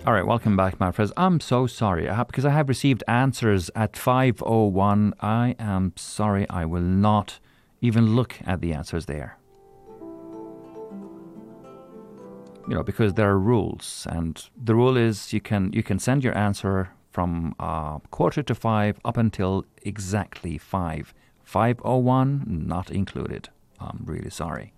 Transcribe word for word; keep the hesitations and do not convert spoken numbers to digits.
All right, welcome back, Manfred. I'm so sorry I have, because I have received answers at five oh one. I am sorry, I will not even look at the answers there. You know, because there are rules, and the rule is you can you can send your answer from uh, quarter to five up until exactly five. five oh one, not included. I'm really sorry.